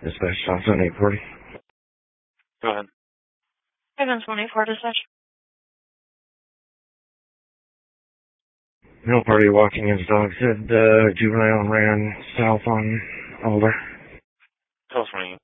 Dispatch Johnson 840. Go ahead. Evans 184 dispatch. Male party walking his dog said juvenile ran south on Alder. California.